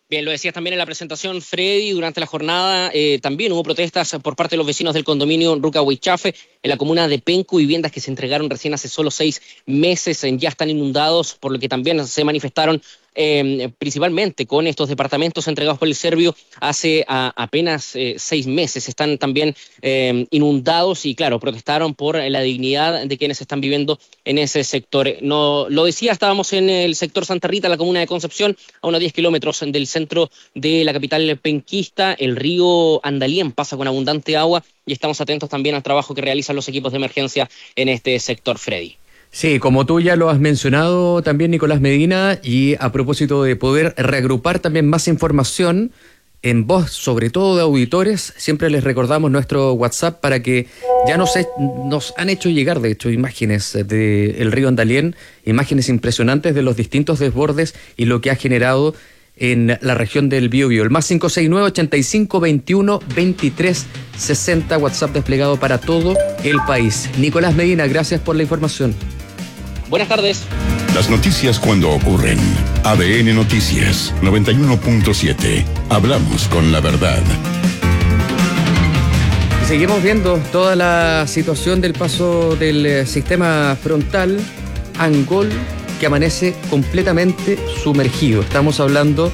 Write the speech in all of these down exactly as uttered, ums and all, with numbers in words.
Bien, lo decías también en la presentación, Freddy, durante la jornada eh, también hubo protestas por parte de los vecinos del condominio Ruca Huichafe, en la comuna de Penco. Viviendas que se entregaron recién hace solo seis meses eh, ya están inundados, por lo que también se manifestaron eh, principalmente con estos departamentos entregados por el Servio hace a, apenas eh, seis meses. Están también eh, inundados y, claro, protestaron por la dignidad de quienes están viviendo en ese sector. No, lo decía, estábamos en el sector Santa Rita, la comuna de Concepción, a unos diez kilómetros del centro de la capital penquista. El río Andalien pasa con abundante agua y estamos atentos también al trabajo que realizan los equipos de emergencia en este sector, Freddy. Sí, como tú ya lo has mencionado también, Nicolás Medina, y a propósito de poder reagrupar también más información en voz, sobre todo de auditores, siempre les recordamos nuestro WhatsApp para que ya nos, he, nos han hecho llegar, de hecho, imágenes del río Andalien, imágenes impresionantes de los distintos desbordes y lo que ha generado en la región del Biobío. El más cinco seis nueve, ochenta y cinco, veintiuno, veintitrés, sesenta, WhatsApp desplegado para todo el país. Nicolás Medina, gracias por la información. Buenas tardes. Las noticias cuando ocurren. A D N Noticias noventa y uno punto siete. Hablamos con la verdad. Y seguimos viendo toda la situación del paso del eh, sistema frontal Angol, que amanece completamente sumergido. Estamos hablando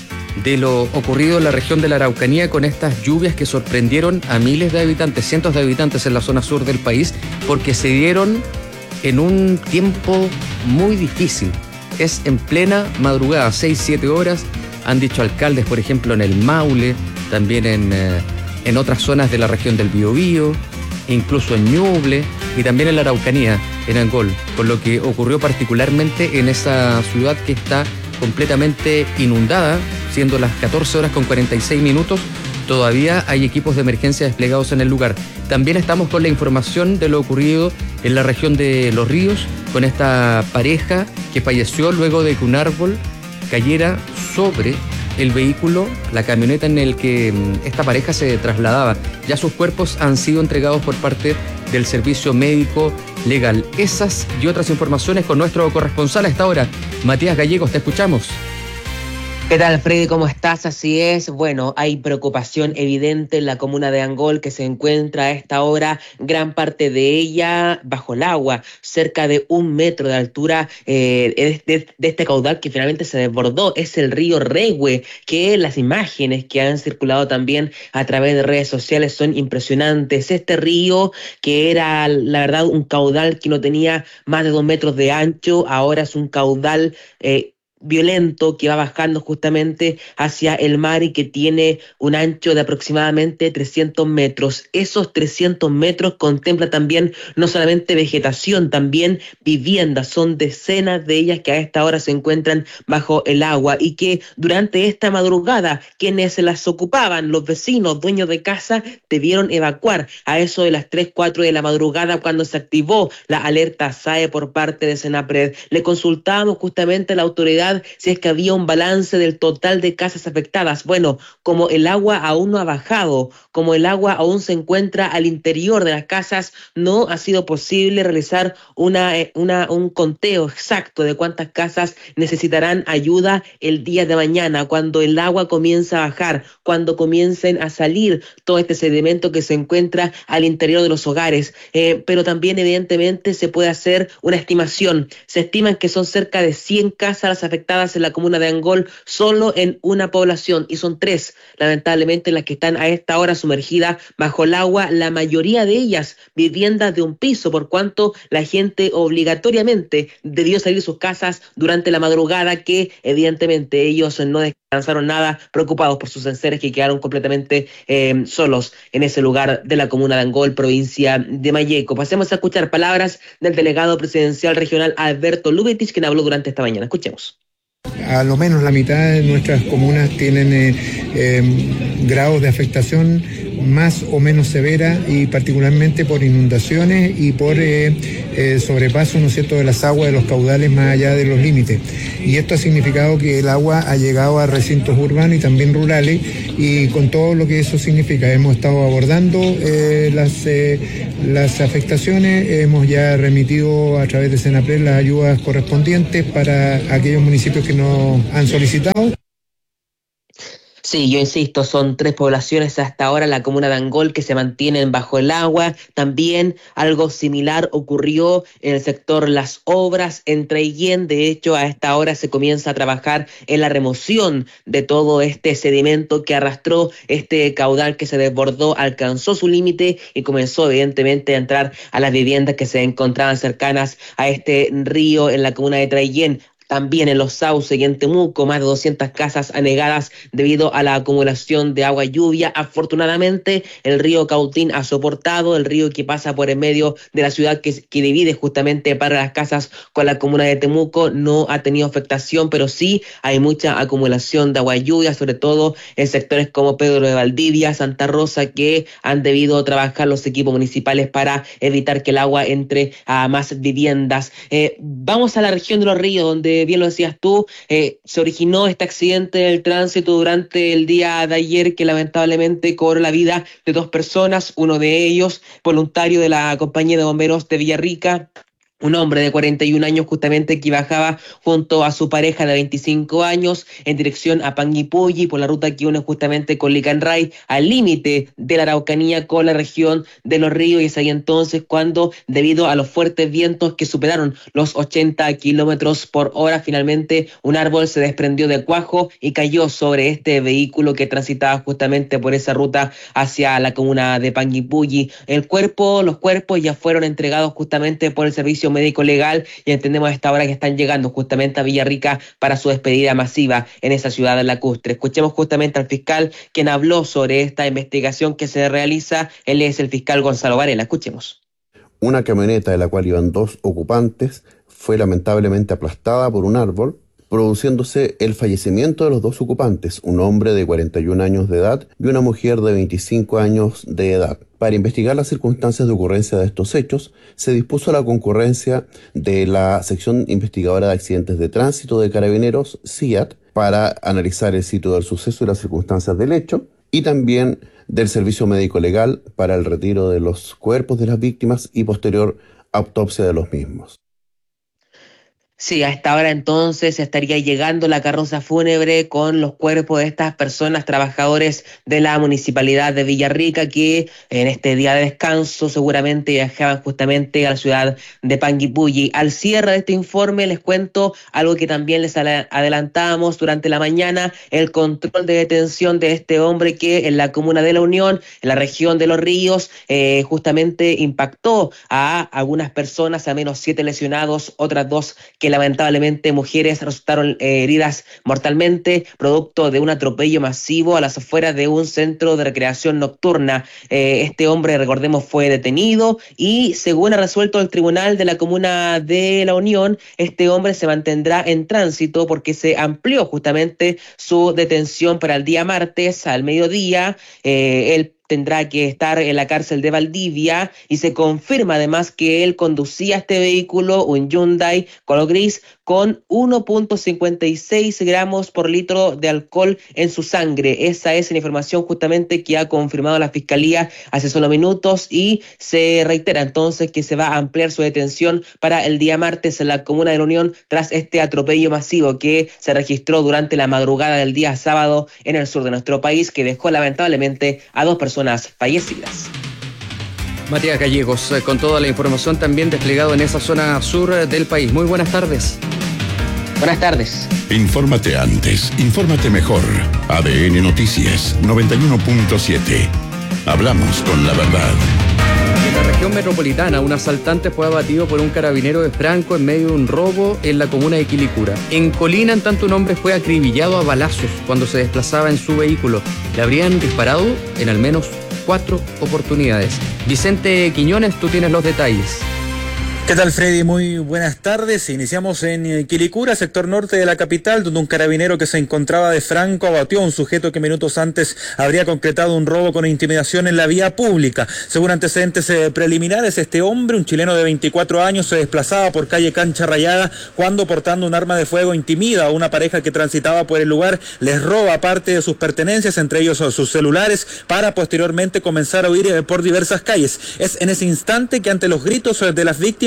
de lo ocurrido en la región de la Araucanía con estas lluvias que sorprendieron a miles de habitantes, cientos de habitantes en la zona sur del país, porque se dieron en un tiempo muy difícil. Es en plena madrugada, seis, siete horas, han dicho alcaldes, por ejemplo, en el Maule, también en, eh, en otras zonas de la región del Biobío, incluso en Ñuble y también en la Araucanía, en Angol, con lo que ocurrió particularmente en esa ciudad que está completamente inundada, siendo las catorce horas con cuarenta y seis minutos, todavía hay equipos de emergencia desplegados en el lugar. También estamos con la información de lo ocurrido en la región de Los Ríos, con esta pareja que falleció luego de que un árbol cayera sobre el vehículo, la camioneta en el que esta pareja se trasladaba. Ya sus cuerpos han sido entregados por parte del Servicio Médico Legal. Esas y otras informaciones con nuestro corresponsal a esta hora, Matías Gallegos, te escuchamos. ¿Qué tal, Freddy? ¿Cómo estás? Así es. Bueno, hay preocupación evidente en la comuna de Angol, que se encuentra a esta hora gran parte de ella bajo el agua, cerca de un metro de altura eh, de, de este caudal que finalmente se desbordó. Es el río Regue, que las imágenes que han circulado también a través de redes sociales son impresionantes. Este río, que era la verdad un caudal que no tenía más de dos metros de ancho, ahora es un caudal eh, violento que va bajando justamente hacia el mar y que tiene un ancho de aproximadamente trescientos metros. Esos trescientos metros contempla también no solamente vegetación, también viviendas. Son decenas de ellas que a esta hora se encuentran bajo el agua y que durante esta madrugada quienes las ocupaban, los vecinos, dueños de casa, debieron evacuar a eso de las tres, cuatro de la madrugada cuando se activó la alerta S A E por parte de Senapred. Le consultábamos justamente a la autoridad si es que había un balance del total de casas afectadas. Bueno, como el agua aún no ha bajado, como el agua aún se encuentra al interior de las casas, no ha sido posible realizar una, una, un conteo exacto de cuántas casas necesitarán ayuda el día de mañana, cuando el agua comienza a bajar, cuando comiencen a salir todo este sedimento que se encuentra al interior de los hogares. Eh, pero también evidentemente se puede hacer una estimación. Se estiman que son cerca de cien casas las afectadas en la comuna de Angol, solo en una población, y son tres, lamentablemente, las que están a esta hora sumergidas bajo el agua, la mayoría de ellas viviendas de un piso, por cuanto la gente obligatoriamente debió salir de sus casas durante la madrugada, que evidentemente ellos no descansaron nada, preocupados por sus enseres que quedaron completamente eh, solos en ese lugar de la comuna de Angol, provincia de Malleco. Pasemos a escuchar palabras del delegado presidencial regional Alberto Lubetich, quien habló durante esta mañana. Escuchemos. A lo menos la mitad de nuestras comunas tienen eh, eh, grados de afectación más o menos severa, y particularmente por inundaciones y por eh, eh, sobrepaso, ¿no es cierto?, de las aguas de los caudales más allá de los límites. Y esto ha significado que el agua ha llegado a recintos urbanos y también rurales, y con todo lo que eso significa hemos estado abordando eh, las, eh, las afectaciones. Hemos ya remitido a través de Senapred las ayudas correspondientes para aquellos municipios que nos han solicitado. Sí, yo insisto, son tres poblaciones hasta ahora, la comuna de Angol, que se mantienen bajo el agua. También algo similar ocurrió en el sector Las Obras, en Traiguén. De hecho, a esta hora se comienza a trabajar en la remoción de todo este sedimento que arrastró este caudal que se desbordó, alcanzó su límite y comenzó evidentemente a entrar a las viviendas que se encontraban cercanas a este río en la comuna de Traiguén. También en Los Sauces y en Temuco, más de doscientas casas anegadas debido a la acumulación de agua y lluvia. Afortunadamente, el río Cautín ha soportado, el río que pasa por en medio de la ciudad que, que divide justamente para las casas con la comuna de Temuco, no ha tenido afectación, pero sí hay mucha acumulación de agua y lluvia, sobre todo en sectores como Pedro de Valdivia, Santa Rosa, que han debido trabajar los equipos municipales para evitar que el agua entre a más viviendas. Eh, vamos a la región de Los Ríos, donde bien lo decías tú, eh, se originó este accidente del tránsito durante el día de ayer que lamentablemente cobró la vida de dos personas, uno de ellos voluntario de la compañía de bomberos de Villarrica, un hombre de cuarenta y un años justamente que bajaba junto a su pareja de veinticinco años en dirección a Panguipulli por la ruta que une justamente con Licanray al límite de la Araucanía con la región de Los Ríos, y es ahí entonces cuando, debido a los fuertes vientos que superaron los ochenta kilómetros por hora, finalmente un árbol se desprendió del cuajo y cayó sobre este vehículo que transitaba justamente por esa ruta hacia la comuna de Panguipulli. El cuerpo, los cuerpos ya fueron entregados justamente por el servicio médico legal y entendemos a esta hora que están llegando justamente a Villarrica para su despedida masiva en esa ciudad lacustre. Escuchemos justamente al fiscal quien habló sobre esta investigación que se realiza. Él es el fiscal Gonzalo Varela. Escuchemos. Una camioneta de la cual iban dos ocupantes fue lamentablemente aplastada por un árbol, produciéndose el fallecimiento de los dos ocupantes, un hombre de cuarenta y un años de edad y una mujer de veinticinco años de edad. Para investigar las circunstancias de ocurrencia de estos hechos, se dispuso la concurrencia de la Sección Investigadora de Accidentes de Tránsito de Carabineros, C I A T, para analizar el sitio del suceso y las circunstancias del hecho, y también del Servicio Médico Legal para el retiro de los cuerpos de las víctimas y posterior autopsia de los mismos. Sí, a esta hora entonces estaría llegando la carroza fúnebre con los cuerpos de estas personas, trabajadores de la Municipalidad de Villarrica, que en este día de descanso seguramente viajaban justamente a la ciudad de Panguipulli. Al cierre de este informe les cuento algo que también les adelantamos durante la mañana, el control de detención de este hombre que en la comuna de La Unión, en la región de Los Ríos, eh, justamente impactó a algunas personas, a menos siete lesionados, otras dos que lamentablemente mujeres resultaron eh, heridas mortalmente, producto de un atropello masivo a las afueras de un centro de recreación nocturna. Eh, este hombre, recordemos, fue detenido y, según ha resuelto el Tribunal de la Comuna de La Unión, este hombre se mantendrá en tránsito porque se amplió justamente su detención para el día martes al mediodía. Eh, él tendrá que estar en la cárcel de Valdivia y se confirma además que él conducía este vehículo, un Hyundai color gris, con uno punto cincuenta y seis gramos por litro de alcohol en su sangre. Esa es la información justamente que ha confirmado la Fiscalía hace solo minutos y se reitera entonces que se va a ampliar su detención para el día martes en la Comuna de La Unión tras este atropello masivo que se registró durante la madrugada del día sábado en el sur de nuestro país, que dejó lamentablemente a dos personas fallecidas. Matías Gallegos, con toda la información también desplegado en esa zona sur del país. Muy buenas tardes. Buenas tardes. Infórmate antes, infórmate mejor. A D N Noticias noventa y uno punto siete. Hablamos con la verdad. En la región metropolitana, un asaltante fue abatido por un carabinero de Franco en medio de un robo en la comuna de Quilicura. En Colina, en tanto, un hombre fue acribillado a balazos cuando se desplazaba en su vehículo. Le habrían disparado en al menos cuatro oportunidades. Vicente Quiñones, tú tienes los detalles. ¿Qué tal, Freddy? Muy buenas tardes. Iniciamos en Quilicura, sector norte de la capital, donde un carabinero que se encontraba de Franco abatió a un sujeto que minutos antes habría concretado un robo con intimidación en la vía pública. Según antecedentes eh, preliminares, este hombre, un chileno de veinticuatro años, se desplazaba por calle Cancha Rayada cuando, portando un arma de fuego, intimida a una pareja que transitaba por el lugar, les roba parte de sus pertenencias, entre ellos sus celulares, para posteriormente comenzar a huir eh, por diversas calles. Es en ese instante que, ante los gritos de las víctimas,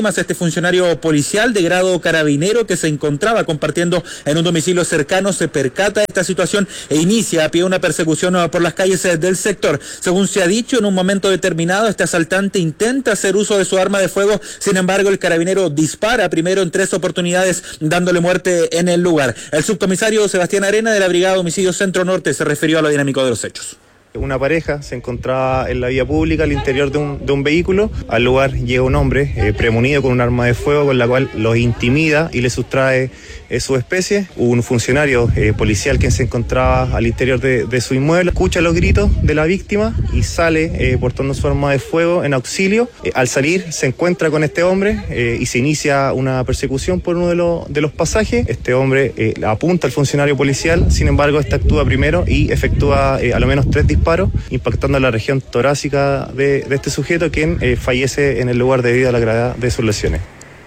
víctimas, este funcionario policial de grado carabinero que se encontraba compartiendo en un domicilio cercano se percata de esta situación e inicia a pie una persecución por las calles del sector. Según se ha dicho, en un momento determinado este asaltante intenta hacer uso de su arma de fuego, sin embargo el carabinero dispara primero en tres oportunidades dándole muerte en el lugar. El subcomisario Sebastián Arena de la Brigada de Homicidios Centro Norte se refirió a lo dinámico de los hechos. Una pareja se encontraba en la vía pública al interior de un, de un vehículo. Al lugar llega un hombre eh, premunido con un arma de fuego con la cual los intimida y le sustrae eh, su especie. Un funcionario eh, policial que se encontraba al interior de, de su inmueble escucha los gritos de la víctima y sale eh, portando su arma de fuego en auxilio. Eh, al salir se encuentra con este hombre eh, y se inicia una persecución por uno de, los de los pasajes. Este hombre eh, apunta al funcionario policial, sin embargo este actúa primero y efectúa eh, a lo menos tres disparos impactando la región torácica de, de este sujeto, quien eh, fallece en el lugar debido a la gravedad de sus lesiones.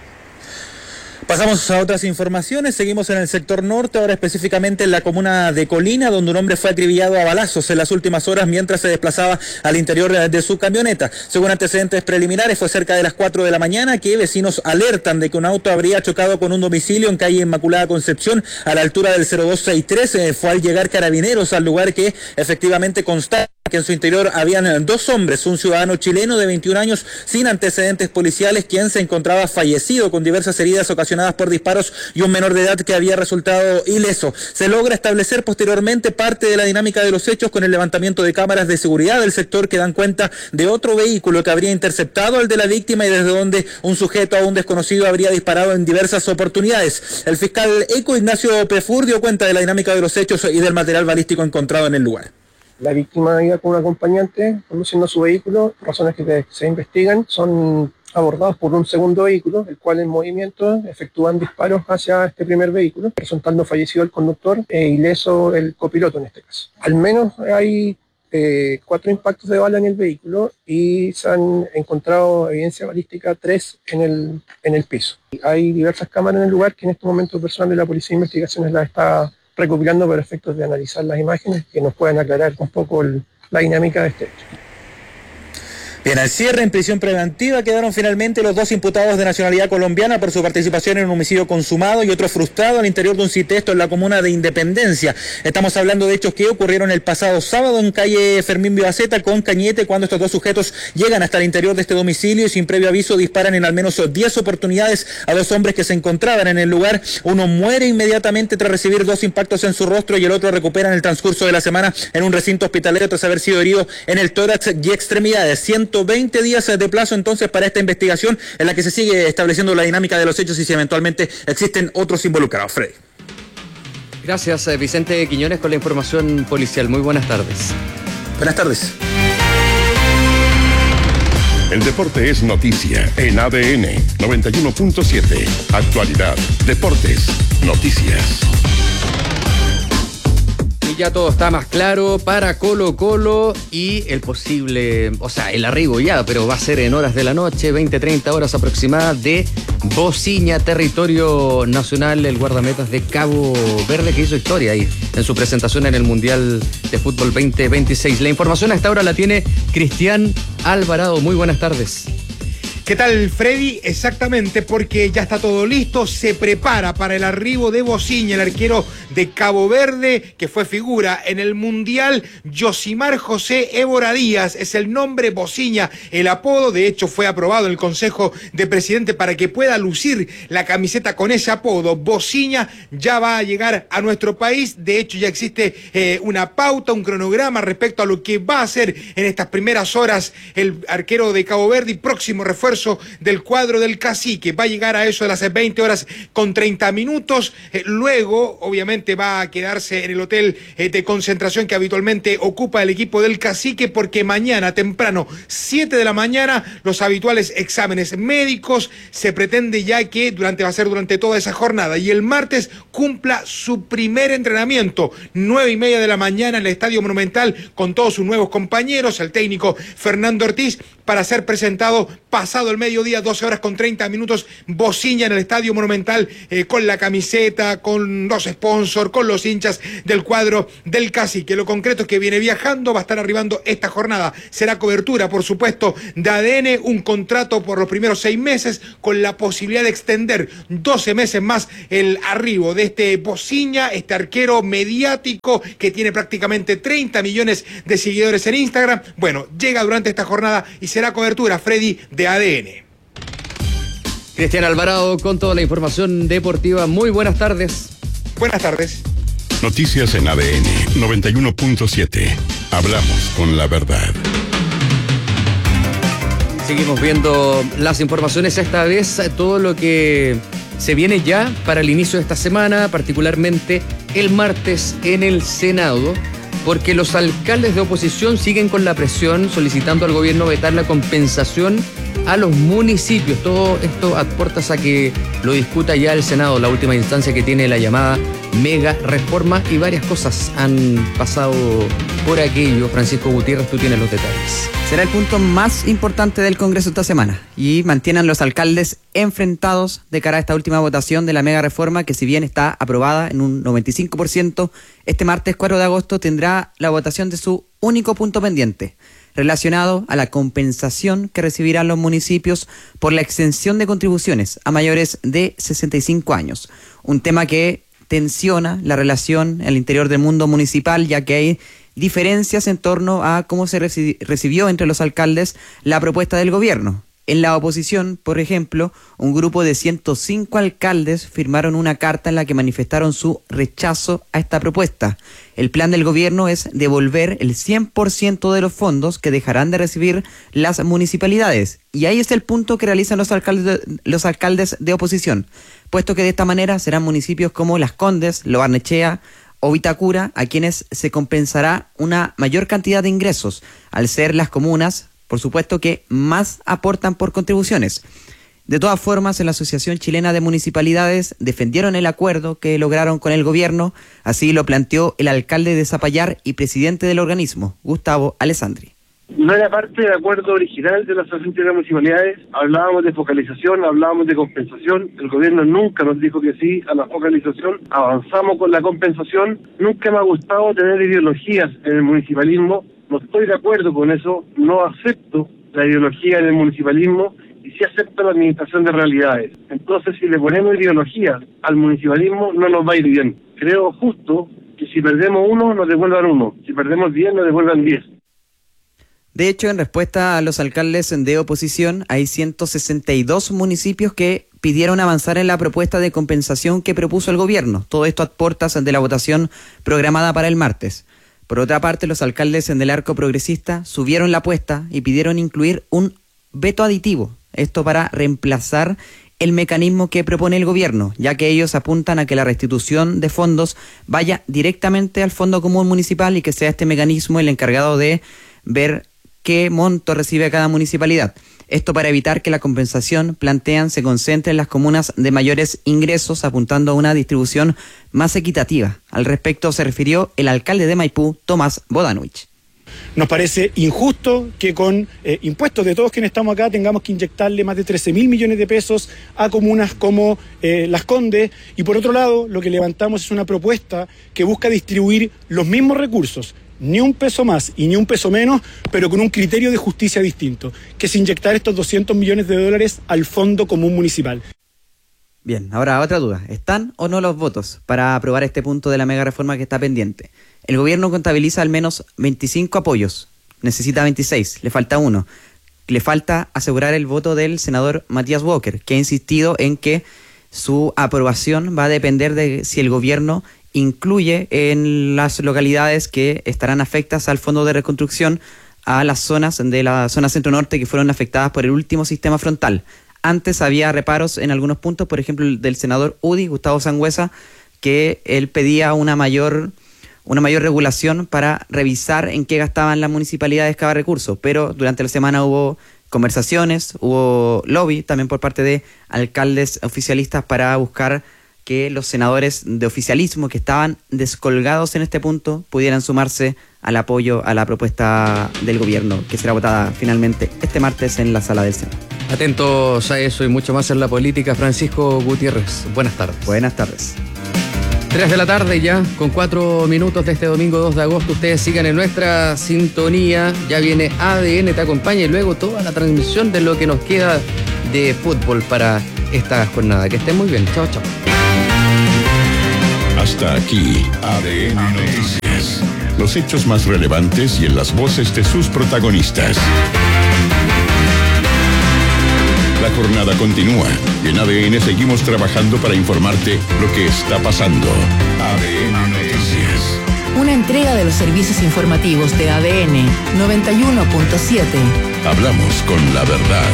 Pasamos a otras informaciones, seguimos en el sector norte, ahora específicamente en la comuna de Colina, donde un hombre fue acribillado a balazos en las últimas horas mientras se desplazaba al interior de su camioneta. Según antecedentes preliminares, fue cerca de las cuatro de la mañana que vecinos alertan de que un auto habría chocado con un domicilio en calle Inmaculada Concepción a la altura del cero dos sesenta y tres. Eh, fue al llegar carabineros al lugar que efectivamente constata que en su interior habían dos hombres, un ciudadano chileno de veintiún años sin antecedentes policiales, quien se encontraba fallecido con diversas heridas ocasionadas por disparos, y un menor de edad que había resultado ileso. Se logra establecer posteriormente parte de la dinámica de los hechos con el levantamiento de cámaras de seguridad del sector que dan cuenta de otro vehículo que habría interceptado al de la víctima y desde donde un sujeto aún desconocido habría disparado en diversas oportunidades. El fiscal Eco Ignacio Pefur dio cuenta de la dinámica de los hechos y del material balístico encontrado en el lugar. La víctima iba con un acompañante conduciendo su vehículo, razones que se investigan, son abordados por un segundo vehículo, el cual en movimiento efectúan disparos hacia este primer vehículo, resultando fallecido el conductor e ileso el copiloto en este caso. Al menos hay eh, cuatro impactos de bala en el vehículo y se han encontrado evidencia balística tres en el, en el piso. Hay diversas cámaras en el lugar que en este momento el personal de la Policía de Investigaciones las está recopilando para efectos de analizar las imágenes que nos puedan aclarar un poco el, la dinámica de este hecho. Bien, al cierre en prisión preventiva quedaron finalmente los dos imputados de nacionalidad colombiana por su participación en un homicidio consumado y otro frustrado al interior de un sitesto en la comuna de Independencia. Estamos hablando de hechos que ocurrieron el pasado sábado en calle Fermín Vivaceta con Cañete, cuando estos dos sujetos llegan hasta el interior de este domicilio y sin previo aviso disparan en al menos diez oportunidades a dos hombres que se encontraban en el lugar. Uno muere inmediatamente tras recibir dos impactos en su rostro y el otro recupera en el transcurso de la semana en un recinto hospitalario tras haber sido herido en el tórax y extremidades. ciento veinte días de plazo entonces para esta investigación en la que se sigue estableciendo la dinámica de los hechos y si eventualmente existen otros involucrados. Freddy. Gracias, Vicente Quiñones, con la información policial. Muy buenas tardes. Buenas tardes. El deporte es noticia en A D N noventa y uno punto siete. Actualidad, deportes, noticias. Y ya todo está más claro para Colo Colo y el posible, o sea, el arribo ya, pero va a ser en horas de la noche, veinte, treinta horas aproximadas, de Bociña, territorio nacional, el guardametas de Cabo Verde, que hizo historia ahí en su presentación en el Mundial de Fútbol veinte veintiséis. La información a esta hora la tiene Cristian Alvarado. Muy buenas tardes. ¿Qué tal, Freddy? Exactamente, porque ya está todo listo, se prepara para el arribo de Bociña, el arquero de Cabo Verde, que fue figura en el Mundial. Yosimar José Évora Díaz es el nombre, Bociña el apodo, de hecho fue aprobado en el Consejo de Presidente para que pueda lucir la camiseta con ese apodo. Bociña ya va a llegar a nuestro país, de hecho ya existe eh, una pauta, un cronograma respecto a lo que va a hacer en estas primeras horas el arquero de Cabo Verde y próximo refuerzo del cuadro del Cacique. Va a llegar a eso de las veinte horas con treinta minutos. Eh, luego, obviamente, va a quedarse en el hotel eh, de concentración que habitualmente ocupa el equipo del Cacique, porque mañana temprano, siete de la mañana, los habituales exámenes médicos. Se pretende ya que durante va a ser durante toda esa jornada. Y el martes cumpla su primer entrenamiento, nueve y media de la mañana en el Estadio Monumental con todos sus nuevos compañeros, el técnico Fernando Ortiz, para ser presentado pasado sábado al mediodía, doce horas con treinta minutos, Bociña en el Estadio Monumental, eh, con la camiseta, con los sponsors, con los hinchas del cuadro del Cacique. Lo concreto es que viene viajando, va a estar arribando esta jornada. Será cobertura, por supuesto, de A D N, un contrato por los primeros seis meses, con la posibilidad de extender doce meses más el arribo de este Bociña, este arquero mediático que tiene prácticamente treinta millones de seguidores en Instagram. Bueno, llega durante esta jornada y será cobertura, Freddy, de A D N. Cristian Alvarado con toda la información deportiva. Muy buenas tardes. Buenas tardes. Noticias en A D N noventa y uno punto siete. Hablamos con la verdad. Seguimos viendo las informaciones, esta vez todo lo que se viene ya para el inicio de esta semana, particularmente el martes en el Senado, porque los alcaldes de oposición siguen con la presión solicitando al gobierno vetar la compensación a los municipios. Todo esto aporta a que lo discuta ya el Senado, la última instancia que tiene la llamada mega reforma, y varias cosas han pasado por aquello. Francisco Gutiérrez, tú tienes los detalles. Será el punto más importante del Congreso esta semana y mantienen los alcaldes enfrentados de cara a esta última votación de la mega reforma, que si bien está aprobada en un noventa y cinco por ciento, este martes cuatro de agosto tendrá la votación de su único punto pendiente, relacionado a la compensación que recibirán los municipios por la exención de contribuciones a mayores de sesenta y cinco años. Un tema que tensiona la relación en el interior del mundo municipal, ya que hay diferencias en torno a cómo se reci- recibió entre los alcaldes la propuesta del gobierno. En la oposición, por ejemplo, un grupo de ciento cinco alcaldes firmaron una carta en la que manifestaron su rechazo a esta propuesta. El plan del gobierno es devolver el cien por ciento de los fondos que dejarán de recibir las municipalidades. Y ahí es el punto que realizan los alcaldes de, los alcaldes de oposición, puesto que de esta manera serán municipios como Las Condes, Lo Barnechea o Vitacura a quienes se compensará una mayor cantidad de ingresos, al ser las comunas, por supuesto, que más aportan por contribuciones. De todas formas, en la Asociación Chilena de Municipalidades defendieron el acuerdo que lograron con el gobierno. Así lo planteó el alcalde de Zapallar y presidente del organismo, Gustavo Alessandri. No era parte del acuerdo original de la Asociación Chilena de Municipalidades. Hablábamos de focalización, hablábamos de compensación. El gobierno nunca nos dijo que sí a la focalización. Avanzamos con la compensación. Nunca me ha gustado tener ideologías en el municipalismo. No estoy de acuerdo con eso. No acepto la ideología en el municipalismo y sí acepto la administración de realidades. Entonces, si le ponemos ideología al municipalismo, no nos va a ir bien. Creo justo que si perdemos uno, nos devuelvan uno. Si perdemos diez, nos devuelvan diez. De hecho, en respuesta a los alcaldes de oposición, hay ciento sesenta y dos municipios que pidieron avanzar en la propuesta de compensación que propuso el gobierno. Todo esto a puertas de la votación programada para el martes. Por otra parte, los alcaldes del arco progresista subieron la apuesta y pidieron incluir un veto aditivo. Esto para reemplazar el mecanismo que propone el gobierno, ya que ellos apuntan a que la restitución de fondos vaya directamente al Fondo Común Municipal y que sea este mecanismo el encargado de ver qué monto recibe cada municipalidad. Esto para evitar que la compensación, plantean, se concentre en las comunas de mayores ingresos, apuntando a una distribución más equitativa. Al respecto se refirió el alcalde de Maipú, Tomás Bodanovich. Nos parece injusto que con eh, impuestos de todos quienes estamos acá tengamos que inyectarle más de trece mil millones de pesos a comunas como eh, Las Condes, y por otro lado lo que levantamos es una propuesta que busca distribuir los mismos recursos, ni un peso más y ni un peso menos, pero con un criterio de justicia distinto, que es inyectar estos doscientos millones de dólares al Fondo Común Municipal. Bien, ahora otra duda. ¿Están o no los votos para aprobar este punto de la mega reforma que está pendiente? El gobierno contabiliza al menos veinticinco apoyos, necesita veintiséis, le falta uno. Le falta asegurar el voto del senador Matías Walker, que ha insistido en que su aprobación va a depender de si el gobierno incluye en las localidades que estarán afectadas al Fondo de Reconstrucción a las zonas de la zona centro-norte que fueron afectadas por el último sistema frontal. Antes había reparos en algunos puntos, por ejemplo el del senador U D I, Gustavo Sangüesa, que él pedía una mayor, una mayor regulación para revisar en qué gastaban las municipalidades cada recurso, pero durante la semana hubo conversaciones, hubo lobby también por parte de alcaldes oficialistas para buscar que los senadores de oficialismo que estaban descolgados en este punto pudieran sumarse al apoyo a la propuesta del gobierno, que será votada finalmente este martes en la sala del Senado. Atentos a eso y mucho más en la política. Francisco Gutiérrez, buenas tardes. Buenas tardes. Tres de la tarde ya, con cuatro minutos de este domingo dos de agosto. Ustedes sigan en nuestra sintonía. Ya viene A D N Te Acompaña y luego toda la transmisión de lo que nos queda de fútbol para esta jornada. Que estén muy bien. Chao, chao. Hasta aquí, A D N Noticias. Los hechos más relevantes y en las voces de sus protagonistas. La jornada continúa y en A D N seguimos trabajando para informarte lo que está pasando. A D N Noticias. Una entrega de los servicios informativos de A D N noventa y uno punto siete. Hablamos con la verdad.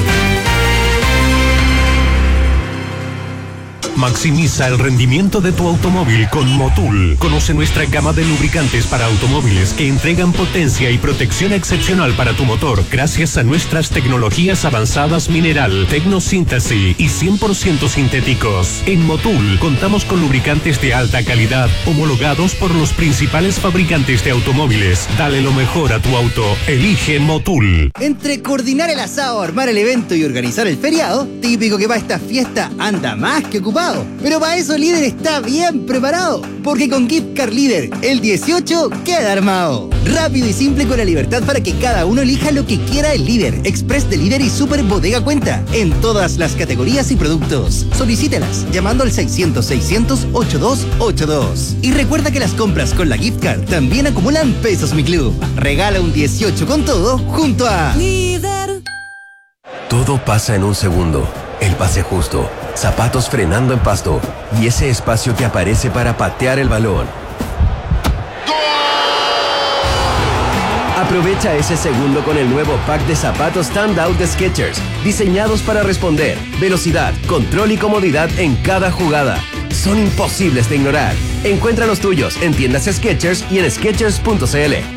Maximiza el rendimiento de tu automóvil con Motul. Conoce nuestra gama de lubricantes para automóviles que entregan potencia y protección excepcional para tu motor gracias a nuestras tecnologías avanzadas mineral, tecnosíntesis y cien por ciento sintéticos. En Motul contamos con lubricantes de alta calidad homologados por los principales fabricantes de automóviles. Dale lo mejor a tu auto. Elige Motul. Entre coordinar el asado, armar el evento y organizar el feriado, típico que para esta fiesta anda más que ocupado. Pero para eso Líder está bien preparado, porque con Gift Card Líder el dieciocho queda armado. Rápido y simple con la libertad para que cada uno elija lo que quiera el Líder, Express de Líder y Super Bodega Cuenta, en todas las categorías y productos. Solicítelas llamando al seiscientos, seiscientos, ochenta y dos ochenta y dos. Y recuerda que las compras con la Gift Card también acumulan pesos Mi Club. Regala un dieciocho con todo junto a Líder. Todo pasa en un segundo. El pase justo, zapatos frenando en pasto y ese espacio que aparece para patear el balón. Aprovecha ese segundo con el nuevo pack de zapatos Standout de Skechers, diseñados para responder, velocidad, control y comodidad en cada jugada. Son imposibles de ignorar. Encuentra los tuyos en tiendas Skechers y en skechers punto c l.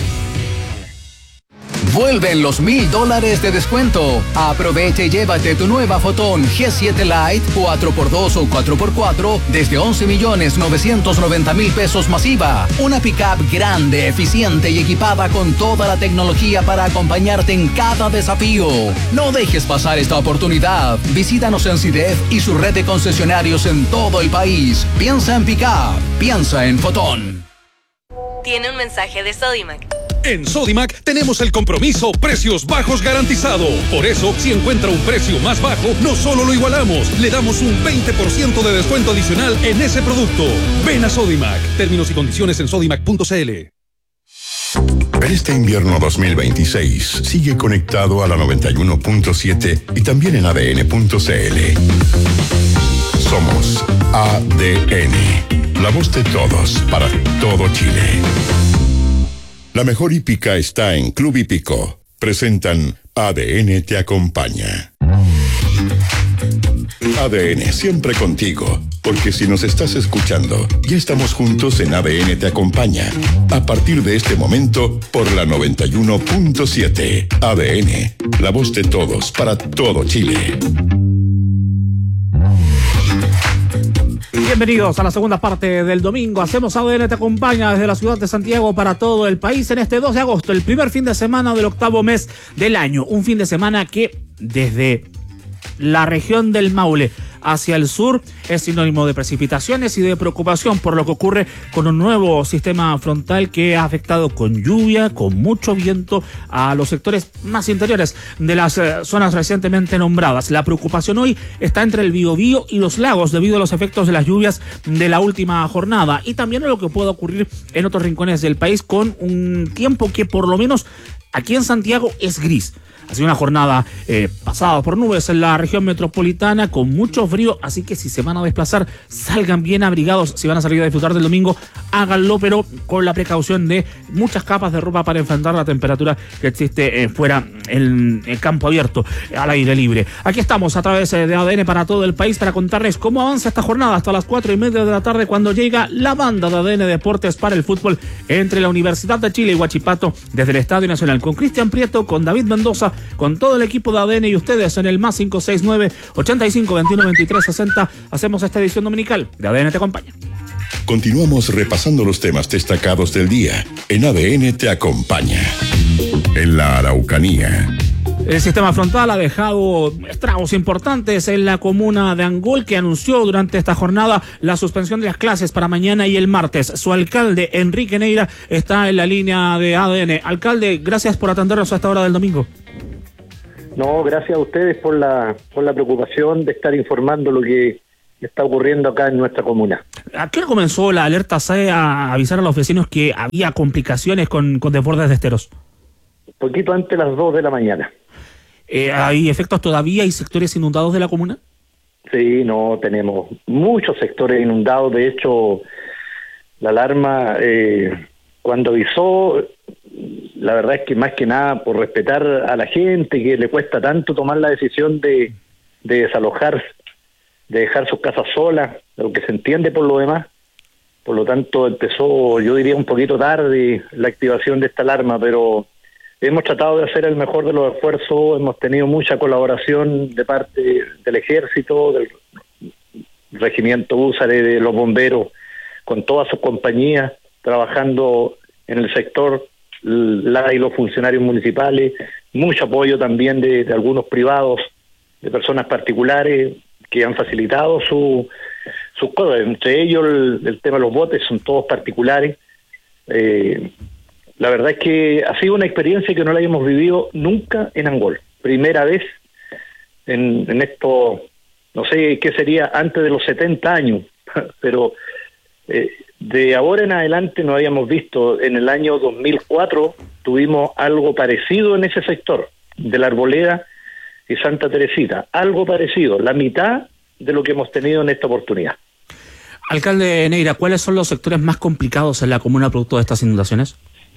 Vuelven los mil dólares de descuento. Aprovecha y llévate tu nueva Fotón G siete Lite cuatro por dos o cuatro por cuatro desde once millones novecientos noventa mil pesos masiva. Una pickup grande, eficiente y equipada con toda la tecnología para acompañarte en cada desafío. No dejes pasar esta oportunidad. Visítanos en CIDEF y su red de concesionarios en todo el país. Piensa en pickup. Piensa en Fotón. Tiene un mensaje de Sodimac. En Sodimac tenemos el compromiso precios bajos garantizado. Por eso, si encuentra un precio más bajo, no solo lo igualamos, le damos un veinte por ciento de descuento adicional en ese producto. Ven a Sodimac. Términos y condiciones en sodimac punto c l. En este invierno dos mil veintiséis, sigue conectado a la noventa y uno punto siete y también en a d n punto c l. Somos A D N, la voz de todos para todo Chile. La mejor hípica está en Club Hípico. Presentan A D N Te Acompaña. A D N siempre contigo, porque si nos estás escuchando, ya estamos juntos en A D N Te Acompaña. A partir de este momento, por la noventa y uno punto siete. A D N, la voz de todos para todo Chile. Bienvenidos a la segunda parte del domingo. Hacemos A D N Te Acompaña desde la ciudad de Santiago para todo el país en este dos de agosto, el primer fin de semana del octavo mes del año. Un fin de semana que desde la región del Maule hacia el sur es sinónimo de precipitaciones y de preocupación por lo que ocurre con un nuevo sistema frontal que ha afectado con lluvia, con mucho viento a los sectores más interiores de las eh, zonas recientemente nombradas. La preocupación hoy está entre el Biobío y los lagos debido a los efectos de las lluvias de la última jornada y también a lo que pueda ocurrir en otros rincones del país con un tiempo que por lo menos aquí en Santiago es gris. Ha sido una jornada eh, pasada por nubes en la región metropolitana con mucho frío, así que si se van a desplazar, salgan bien abrigados. Si van a salir a disfrutar del domingo, háganlo, pero con la precaución de muchas capas de ropa para enfrentar la temperatura que existe eh, fuera en el campo abierto, al aire libre. Aquí estamos a través de A D N para todo el país para contarles cómo avanza esta jornada hasta las cuatro y media de la tarde cuando llega la banda de A D N Deportes para el fútbol entre la Universidad de Chile y Huachipato desde el Estadio Nacional con Cristian Prieto, con David Mendoza, con todo el equipo de A D N y ustedes en el más cinco seis nueve, ochenta y cinco, veintiuno, veintitrés, sesenta. Hacemos esta edición dominical de A D N Te Acompaña. Continuamos repasando los temas destacados del día en A D N Te Acompaña. En la Araucanía, El sistema frontal ha dejado estragos importantes en la comuna de Angol, que anunció durante esta jornada la suspensión de las clases para mañana y el martes. Su alcalde, Enrique Neira, está en la línea de A D N. Alcalde, gracias por atendernos a esta hora del domingo. No, gracias a ustedes por la, por la preocupación de estar informando lo que está ocurriendo acá en nuestra comuna. ¿A qué hora comenzó la alerta S A E a avisar a los vecinos que había complicaciones con, con desbordes de esteros? Poquito antes de las dos de la mañana. Eh, ¿Hay efectos todavía? ¿Hay sectores inundados de la comuna? Sí, no, tenemos muchos sectores inundados. De hecho, la alarma, eh, cuando avisó, la verdad es que más que nada por respetar a la gente, que le cuesta tanto tomar la decisión de, de desalojar, de dejar sus casas solas, lo que se entiende por lo demás. Por lo tanto, empezó, yo diría, un poquito tarde la activación de esta alarma, pero hemos tratado de hacer el mejor de los esfuerzos. Hemos tenido mucha colaboración de parte del Ejército, del Regimiento Húsare, de los bomberos, con todas sus compañías, trabajando en el sector, la y los funcionarios municipales, mucho apoyo también de, de algunos privados, de personas particulares que han facilitado su, sus cosas. Entre ellos el, el tema de los botes son todos particulares. Eh, la verdad es que ha sido una experiencia que no la habíamos vivido nunca en Angol. Primera vez en, en esto, no sé qué sería antes de los setenta años, pero eh, de ahora en adelante no habíamos visto. En el año dos mil cuatro tuvimos algo parecido en ese sector, de la Arboleda y Santa Teresita, algo parecido, la mitad de lo que hemos tenido en esta oportunidad. Alcalde Neira, ¿cuáles son los sectores más complicados en la comuna producto de estas inundaciones?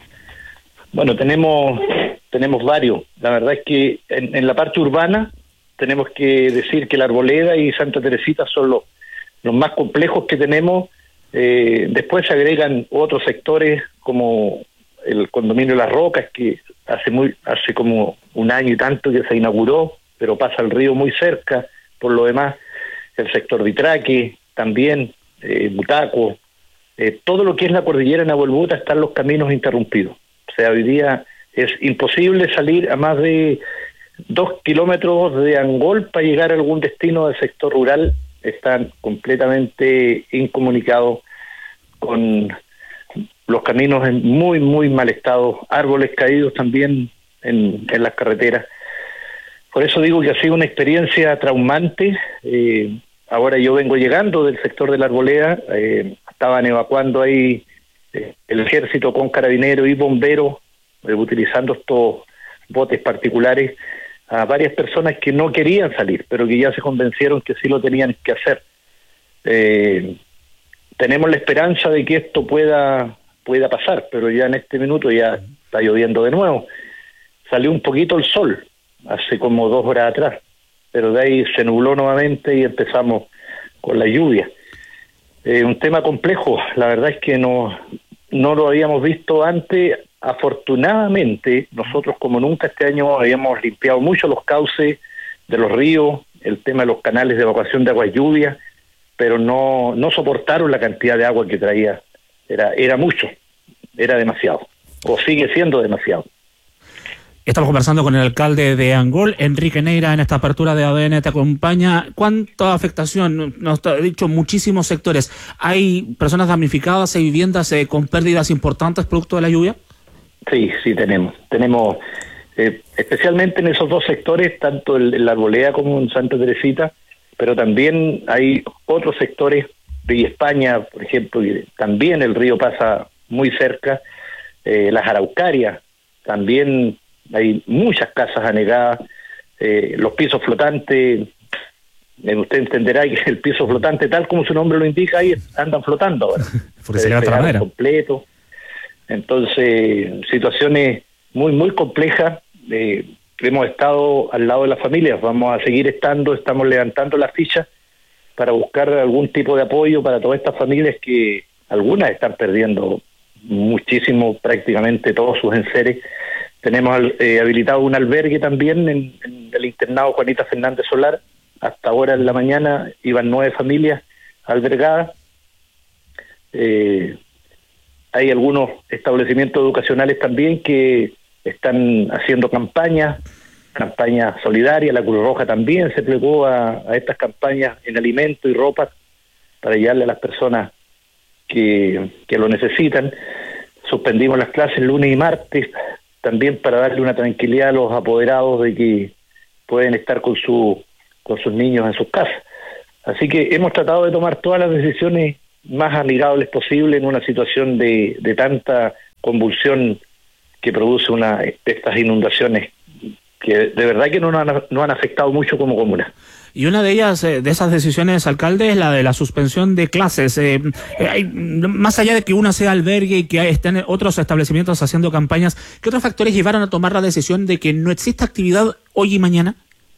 Bueno, tenemos tenemos varios. La verdad es que en, en la parte urbana tenemos que decir que la Arboleda y Santa Teresita son los, los más complejos que tenemos. Eh, después se agregan otros sectores como el condominio Las Rocas, que hace muy hace como un año y tanto que se inauguró, pero pasa el río muy cerca. Por lo demás, el sector de Itraque, también eh, Butaco, eh, todo lo que es la cordillera Nahuelbuta están los caminos interrumpidos. O sea, hoy día es imposible salir a más de dos kilómetros de Angol para llegar a algún destino del sector rural. Están completamente incomunicados, con los caminos en muy, muy mal estado, árboles caídos también en, en las carreteras. Por eso digo que ha sido una experiencia traumante. Eh, ahora yo vengo llegando del sector de la Arboleda, eh, estaban evacuando ahí eh, el ejército con carabineros y bomberos, eh, utilizando estos botes particulares, a varias personas que no querían salir, pero que ya se convencieron que sí lo tenían que hacer. Eh, tenemos la esperanza de que esto pueda pueda pasar, pero ya en este minuto ya está lloviendo de nuevo. Salió un poquito el sol hace como dos horas atrás, pero de ahí se nubló nuevamente y empezamos con la lluvia. Eh, un tema complejo, la verdad es que no, no lo habíamos visto antes. Afortunadamente, nosotros como nunca este año habíamos limpiado mucho los cauces de los ríos, el tema de los canales de evacuación de agua lluvia, pero no, no soportaron la cantidad de agua que traía. Era, era mucho, era demasiado, o sigue siendo demasiado. Estamos conversando con el alcalde de Angol, Enrique Neira, en esta apertura de A D N Te Acompaña. ¿Cuánta afectación? Nos ha dicho muchísimos sectores. ¿Hay personas damnificadas, hay viviendas eh, con pérdidas importantes producto de la lluvia? Sí, sí tenemos. Tenemos, eh, especialmente en esos dos sectores, tanto en, en la Arboleda como en Santa Teresita, pero también hay otros sectores, Villa España, por ejemplo, y también el río pasa muy cerca, eh, las Araucarias, también hay muchas casas anegadas, eh, los pisos flotantes, eh, usted entenderá que el piso flotante, tal como su nombre lo indica, ahí andan flotando ahora. Porque se levanta la madera. Completo. Entonces, situaciones muy, muy complejas. Eh, hemos estado al lado de las familias, vamos a seguir estando, estamos levantando las fichas para buscar algún tipo de apoyo para todas estas familias que algunas están perdiendo muchísimo, prácticamente todos sus enseres. Tenemos eh, habilitado un albergue también en, en el internado Juanita Fernández Solar. Hasta ahora en la mañana iban nueve familias albergadas. Eh, hay algunos establecimientos educacionales también que están haciendo campañas campaña solidaria, la Cruz Roja también se plegó a, a estas campañas en alimento y ropa para llevarle a las personas que, que lo necesitan. Suspendimos las clases lunes y martes, también para darle una tranquilidad a los apoderados de que pueden estar con su con sus niños en sus casas. Así que hemos tratado de tomar todas las decisiones más amigables posibles en una situación de, de tanta convulsión que produce una de estas inundaciones que de verdad que no nos han, no han afectado mucho como comuna. Y una de ellas, eh, de esas decisiones, alcalde, es la de la suspensión de clases. Eh, eh, hay, más allá de que una sea albergue y que estén otros establecimientos haciendo campañas, ¿qué otros factores llevaron a tomar la decisión de que no exista actividad hoy y mañana?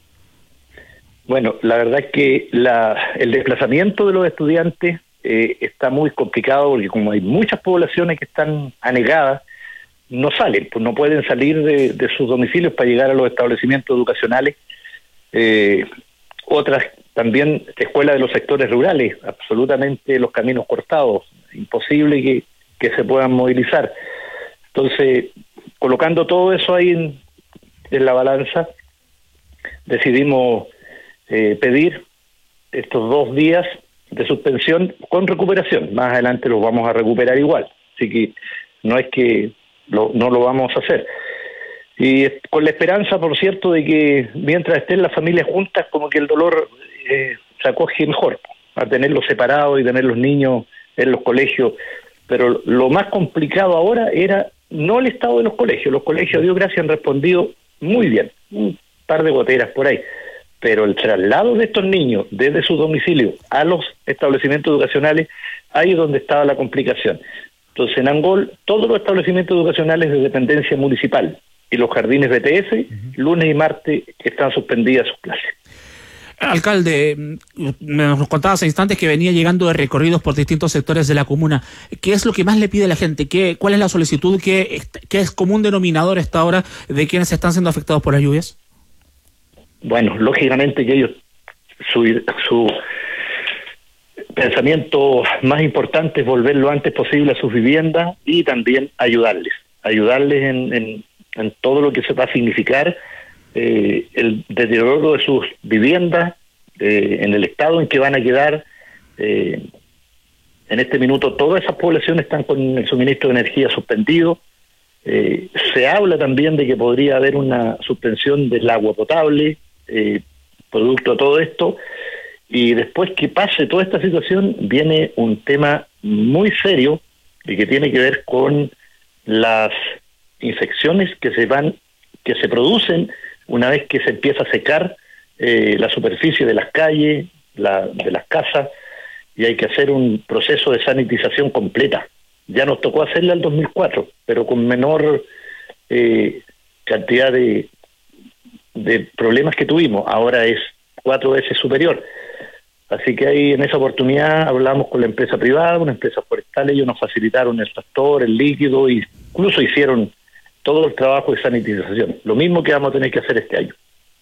Bueno, la verdad es que la, el desplazamiento de los estudiantes eh, está muy complicado porque como hay muchas poblaciones que están anegadas, no salen, pues no pueden salir de, de sus domicilios para llegar a los establecimientos educacionales. Eh, otras también escuelas de los sectores rurales, absolutamente los caminos cortados, imposible que, que se puedan movilizar. Entonces, colocando todo eso ahí en, en la balanza, decidimos eh, pedir estos dos días de suspensión con recuperación. Más adelante los vamos a recuperar igual, así que no es que Lo, no lo vamos a hacer. Y con la esperanza, por cierto, de que mientras estén las familias juntas, como que el dolor eh, se acoge mejor, a tenerlos separados y tener los niños en los colegios. Pero lo más complicado ahora era no el estado de los colegios. Los colegios, a Dios gracias, han respondido muy bien, un par de goteras por ahí. Pero el traslado de estos niños desde su domicilio a los establecimientos educacionales, ahí es donde estaba la complicación. Entonces, en Angol, todos los establecimientos educacionales de dependencia municipal y los jardines B T S, uh-huh. lunes y martes, están suspendidas sus clases. Alcalde, nos contaba hace instantes que venía llegando de recorridos por distintos sectores de la comuna. ¿Qué es lo que más le pide a la gente? ¿Qué, ¿Cuál es la solicitud? ¿Qué, qué es común denominador esta hora de quienes están siendo afectados por las lluvias? Bueno, lógicamente que ellos, su... su pensamiento más importante es volver lo antes posible a sus viviendas y también ayudarles, ayudarles en, en, en todo lo que se va a significar eh, el deterioro de sus viviendas, eh, en el estado en que van a quedar. Eh, en este minuto todas esas poblaciones están con el suministro de energía suspendido. Eh, se habla también de que podría haber una suspensión del agua potable, eh, producto de todo esto. Y después que pase toda esta situación, viene un tema muy serio y que tiene que ver con las infecciones que se van, que se producen una vez que se empieza a secar eh, la superficie de las calles, la, de las casas, y hay que hacer un proceso de sanitización completa. Ya nos tocó hacerla en el dos mil cuatro, pero con menor eh, cantidad de, de problemas que tuvimos. Ahora es cuatro veces superior. Así que ahí en esa oportunidad hablamos con la empresa privada, una empresa forestal, ellos nos facilitaron el tractor, el líquido, e incluso hicieron todo el trabajo de sanitización. Lo mismo que vamos a tener que hacer este año.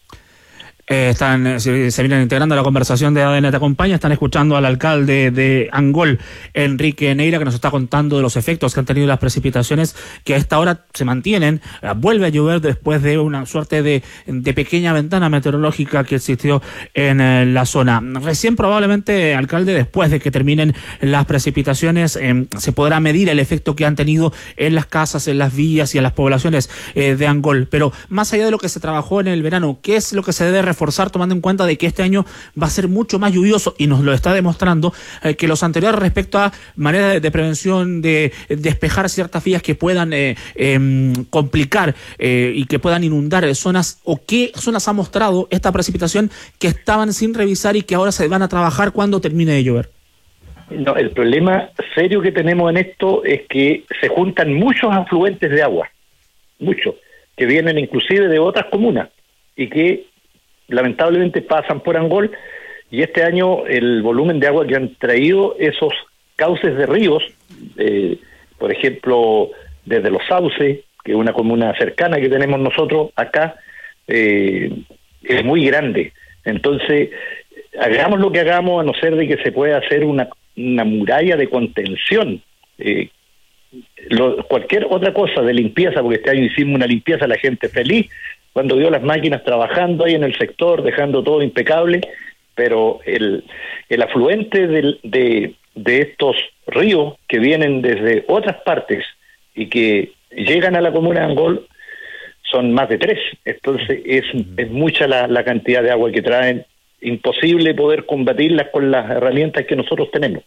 Eh, están se, se vienen integrando a la conversación de A D N Te Acompaña. Están escuchando al alcalde de Angol, Enrique Neira, que nos está contando de los efectos que han tenido las precipitaciones que a esta hora se mantienen. Vuelve a llover después de una suerte de, de pequeña ventana meteorológica que existió en eh, la zona. Recién probablemente, alcalde, después de que terminen las precipitaciones, eh, se podrá medir el efecto que han tenido en las casas, en las villas y en las poblaciones eh, de Angol. Pero más allá de lo que se trabajó en el verano, ¿qué es lo que se debe reforzar tomando en cuenta de que este año va a ser mucho más lluvioso y nos lo está demostrando eh, que los anteriores respecto a maneras de, de prevención, de, de despejar ciertas vías que puedan eh, eh, complicar eh, y que puedan inundar zonas, o qué zonas ha mostrado esta precipitación que estaban sin revisar y que ahora se van a trabajar cuando termine de llover? No, el problema serio que tenemos en esto es que se juntan muchos afluentes de agua, muchos, que vienen inclusive de otras comunas y que lamentablemente pasan por Angol, y este año el volumen de agua que han traído esos cauces de ríos, eh, por ejemplo, desde Los Sauces, que es una comuna cercana que tenemos nosotros acá, eh, es muy grande. Entonces, hagamos lo que hagamos, a no ser de que se pueda hacer una, una muralla de contención, eh, lo, cualquier otra cosa de limpieza, porque este año hicimos una limpieza, la gente feliz, cuando vio las máquinas trabajando ahí en el sector, dejando todo impecable, pero el, el afluente del, de, de estos ríos que vienen desde otras partes y que llegan a la comuna de Angol son más de tres, entonces es, es mucha la, la cantidad de agua que traen, imposible poder combatirlas con las herramientas que nosotros tenemos.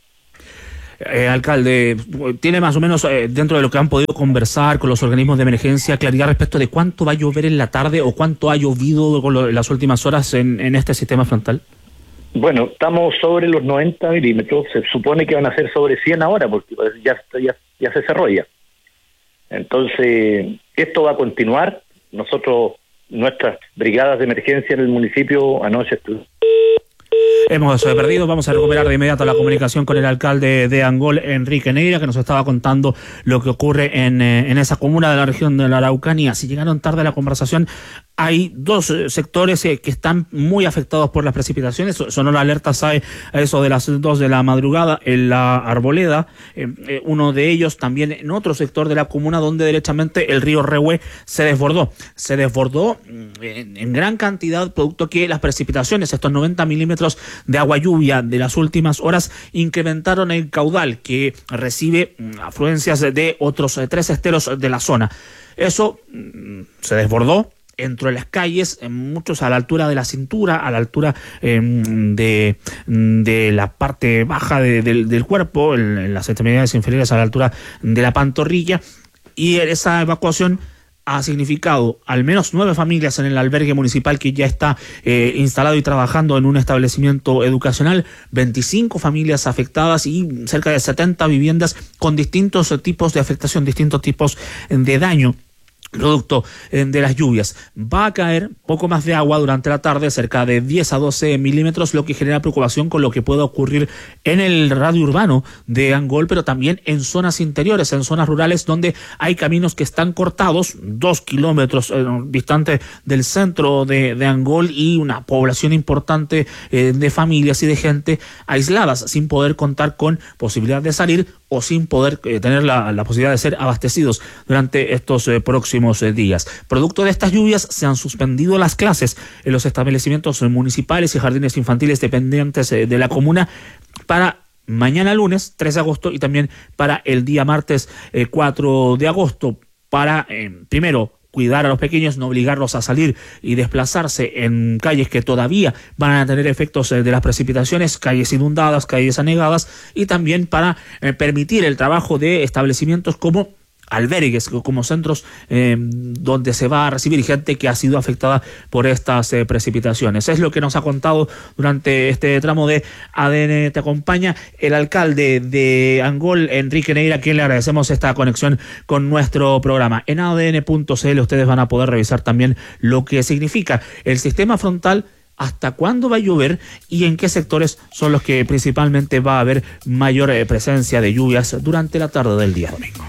Eh, alcalde, ¿tiene más o menos eh, dentro de lo que han podido conversar con los organismos de emergencia claridad respecto de cuánto va a llover en la tarde o cuánto ha llovido con lo, en las últimas horas en, en este sistema frontal? Bueno, estamos sobre los noventa milímetros, se supone que van a ser sobre cien ahora porque ya, ya, ya se cerró ya. Entonces, esto va a continuar. Nosotros, nuestras brigadas de emergencia en el municipio anoche estuvimos. Hemos perdido, vamos a recuperar de inmediato la comunicación con el alcalde de Angol, Enrique Neira, que nos estaba contando lo que ocurre en, en esa comuna de la región de la Araucanía. Si llegaron tarde a la conversación, hay dos sectores que están muy afectados por las precipitaciones. Sonó la alerta S A E a eso de las dos de la madrugada en la Arboleda. Eh, eh, uno de ellos también en otro sector de la comuna donde derechamente el río Rehue se desbordó. Se desbordó en, en gran cantidad, producto que las precipitaciones, estos noventa milímetros de agua lluvia de las últimas horas, incrementaron el caudal que recibe afluencias de otros tres esteros de la zona. Eso mm, se desbordó. Entró en las calles, muchos a la altura de la cintura, a la altura eh, de, de la parte baja de, de, del cuerpo, en, en las extremidades inferiores a la altura de la pantorrilla, y esa evacuación ha significado al menos nueve familias en el albergue municipal que ya está eh, instalado y trabajando en un establecimiento educacional, veinticinco familias afectadas y cerca de setenta viviendas con distintos tipos de afectación, distintos tipos de daño producto de las lluvias. Va a caer poco más de agua durante la tarde, cerca de diez a doce milímetros, lo que genera preocupación con lo que pueda ocurrir en el radio urbano de Angol, pero también en zonas interiores, en zonas rurales donde hay caminos que están cortados, dos kilómetros eh, distante del centro de, de Angol, y una población importante eh, de familias y de gente aisladas, sin poder contar con posibilidad de salir o sin poder eh, tener la, la posibilidad de ser abastecidos durante estos eh, próximos eh, días. Producto de estas lluvias se han suspendido las clases en los establecimientos eh, municipales y jardines infantiles dependientes eh, de la comuna para mañana lunes tres de agosto y también para el día martes eh, cuatro de agosto, para eh, primero cuidar a los pequeños, no obligarlos a salir y desplazarse en calles que todavía van a tener efectos de las precipitaciones, calles inundadas, calles anegadas, y también para eh, permitir el trabajo de establecimientos como albergues, como centros eh, donde se va a recibir gente que ha sido afectada por estas eh, precipitaciones. Es lo que nos ha contado durante este tramo de A D N Te Acompaña el alcalde de Angol, Enrique Neira, a quien le agradecemos esta conexión con nuestro programa. En A D N punto C L ustedes van a poder revisar también lo que significa el sistema frontal, hasta cuándo va a llover y en qué sectores son los que principalmente va a haber mayor eh, presencia de lluvias durante la tarde del día domingo.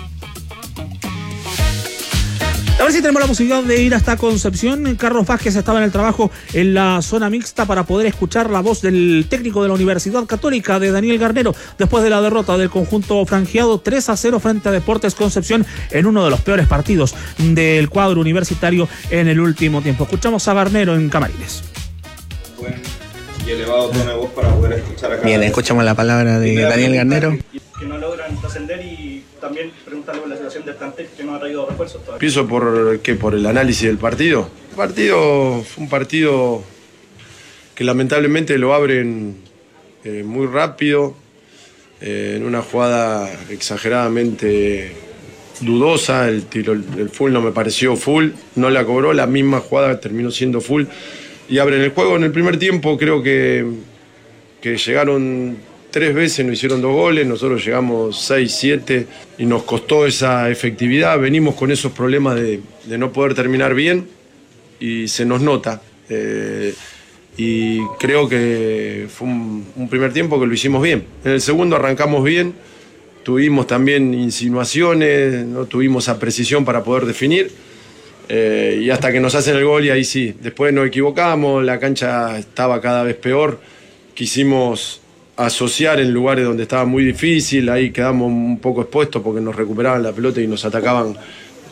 A ver si tenemos la posibilidad de ir hasta Concepción. Carlos Vázquez estaba en el trabajo en la zona mixta para poder escuchar la voz del técnico de la Universidad Católica, de Daniel Garnero, después de la derrota del conjunto franjeado tres a cero frente a Deportes Concepción en uno de los peores partidos del cuadro universitario en el último tiempo. Escuchamos a Garnero en Camarines. Buen y elevado tono de voz para poder escuchar acá. Bien, escuchamos la palabra de Daniel Garnero. Que no logran trascender, y también preguntarle por la situación del plantel que no ha traído refuerzos todavía. Pienso por qué, por el análisis del partido. El partido fue un partido que lamentablemente lo abren eh, muy rápido, eh, en una jugada exageradamente dudosa. El tiro, el full no me pareció full, no la cobró, la misma jugada terminó siendo full y abren el juego. En el primer tiempo creo que, que llegaron tres veces, nos hicieron dos goles, nosotros llegamos seis, siete y nos costó esa efectividad. Venimos con esos problemas de, de no poder terminar bien y se nos nota. Eh, y creo que fue un, un primer tiempo que lo hicimos bien. En el segundo arrancamos bien, tuvimos también insinuaciones, no tuvimos esa precisión para poder definir. Eh, y hasta que nos hacen el gol, y ahí sí, después nos equivocamos, la cancha estaba cada vez peor, quisimos asociar en lugares donde estaba muy difícil, ahí quedamos un poco expuestos porque nos recuperaban la pelota y nos atacaban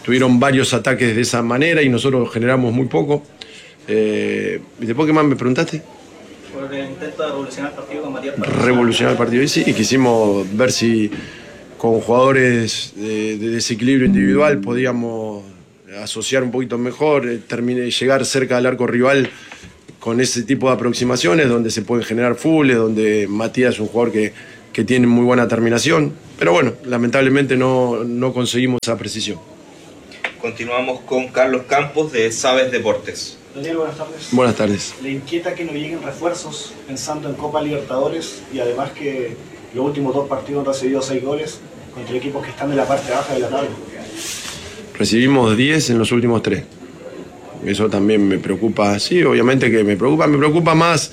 tuvieron varios ataques de esa manera y nosotros generamos muy poco. Eh, ¿Y después qué más me preguntaste? Por el intento de revolucionar el partido con Matías. Revolucionar el partido, y sí, y quisimos ver si con jugadores de, de desequilibrio individual podíamos asociar un poquito mejor, eh, termine, llegar cerca del arco rival con ese tipo de aproximaciones donde se pueden generar fulles, donde Matías es un jugador que, que tiene muy buena terminación, pero bueno, lamentablemente no, no conseguimos esa precisión. Continuamos con Carlos Campos de Sabes Deportes. Daniel, buenas tardes. Buenas tardes. ¿Le inquieta que no lleguen refuerzos pensando en Copa Libertadores y además que los últimos dos partidos han recibido seis goles contra equipos que están en la parte baja de la tabla? Recibimos diez en los últimos tres. Eso también me preocupa, sí, obviamente que me preocupa, me preocupa más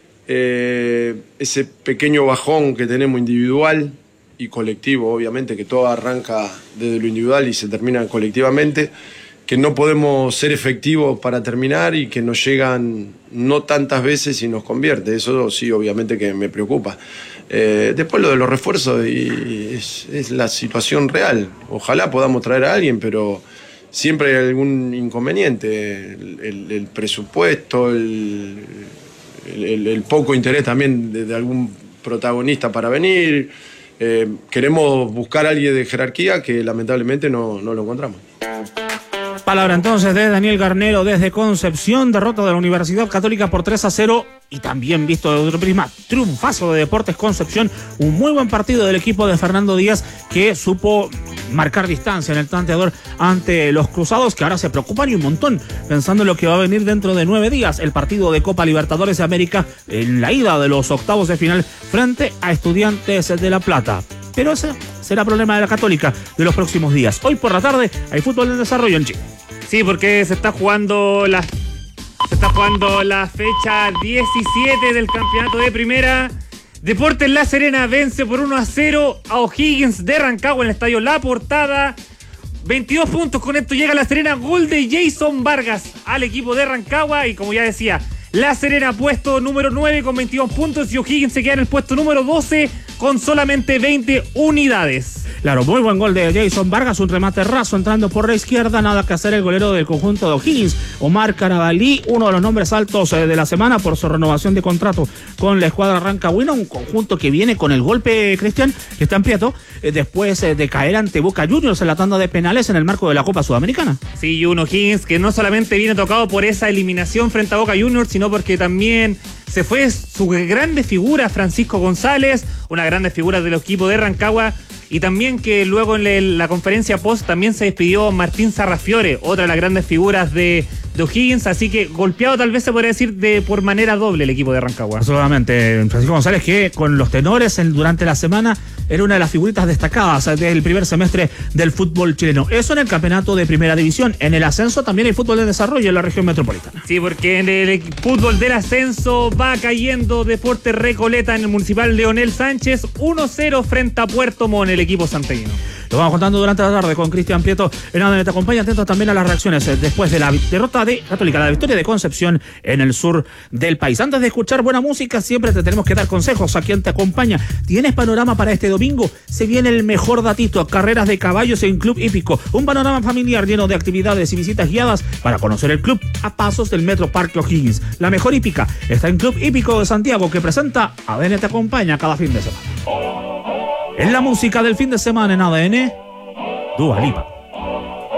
eh, ese pequeño bajón que tenemos individual y colectivo, obviamente que todo arranca desde lo individual y se termina colectivamente, que no podemos ser efectivos para terminar y que nos llegan no tantas veces y nos convierte. Eso sí, obviamente que me preocupa. Eh, después lo de los refuerzos y es, es la situación real. Ojalá podamos traer a alguien, pero siempre hay algún inconveniente. El, el, el presupuesto, el, el, el poco interés también de, de algún protagonista para venir. Eh, queremos buscar a alguien de jerarquía que lamentablemente no, no lo encontramos. Palabra entonces de Daniel Garnero desde Concepción, derrota de la Universidad Católica por tres a cero y también visto de otro prisma, triunfazo de Deportes Concepción, un muy buen partido del equipo de Fernando Díaz que supo marcar distancia en el tanteador ante los cruzados que ahora se preocupan y un montón pensando en lo que va a venir dentro de nueve días, el partido de Copa Libertadores de América en la ida de los octavos de final frente a Estudiantes de La Plata. Pero ese será problema de la Católica de los próximos días. Hoy por la tarde hay fútbol en desarrollo en Chile. Sí, porque se está jugando la se está jugando la fecha diecisiete del campeonato de primera. Deportes La Serena vence por uno a cero a O'Higgins de Rancagua en el estadio La Portada. veintidós puntos, con esto llega La Serena, gol de Jason Vargas al equipo de Rancagua y como ya decía, La Serena puesto número nueve con veintidós puntos y O'Higgins se queda en el puesto número doce con solamente veinte unidades. Claro, muy buen gol de Jason Vargas, un remate raso entrando por la izquierda, nada que hacer el golero del conjunto de O'Higgins, Omar Carabalí, uno de los nombres altos de la semana por su renovación de contrato con la escuadra rancagüina, un conjunto que viene con el golpe, Cristian, que está en Prieto, después de caer ante Boca Juniors en la tanda de penales en el marco de la Copa Sudamericana. Sí, y un O'Higgins que no solamente viene tocado por esa eliminación frente a Boca Juniors, sino porque también se fue su grande figura Francisco González, una grande figura del equipo de Rancagua, y también que luego en la conferencia post también se despidió Martín Sarrafiore, otra de las grandes figuras de, de O'Higgins, así que golpeado tal vez se podría decir de por manera doble el equipo de Rancagua. Absolutamente, Francisco González que con los tenores en, durante la semana era una de las figuritas destacadas del primer semestre del fútbol chileno. Eso en el campeonato de primera división. En el ascenso también hay fútbol de desarrollo en la región metropolitana. Sí, porque en el fútbol del ascenso va cayendo Deportes Recoleta en el Municipal Leonel Sánchez, uno cero frente a Puerto Montt, el equipo santiaguino. Lo vamos contando durante la tarde con Cristian Prieto en A D N Te Acompaña. Atentos también a las reacciones después de la derrota de Católica, la victoria de Concepción en el sur del país. Antes de escuchar buena música, siempre te tenemos que dar consejos a quien te acompaña. ¿Tienes panorama para este domingo? Se viene el mejor datito, carreras de caballos en Club Hípico. Un panorama familiar lleno de actividades y visitas guiadas para conocer el club a pasos del Metro Parque O'Higgins. La mejor hípica está en Club Hípico de Santiago, que presenta A D N Te Acompaña cada fin de semana. En la música del fin de semana en A D N, Dua Lipa.